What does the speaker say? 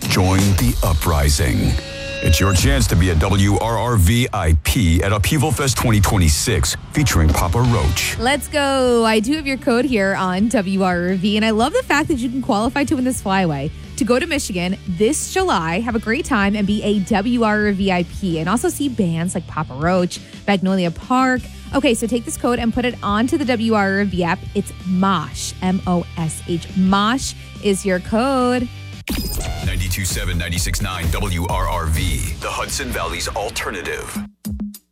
Join the uprising. It's your chance to be a WRR VIP at Upheaval Fest 2026, featuring Papa Roach. Let's go. I do have your code here on WRV, and I love the fact that you can qualify to win this flyaway to go to Michigan this July, have a great time, and be a WRR VIP, and also see bands like Papa Roach, Magnolia Park. Okay, so take this code and put it onto the WRV app. It's MOSH, M-O-S-H. MOSH is your code. 92.7, 96.9 WRRV, the Hudson Valley's alternative.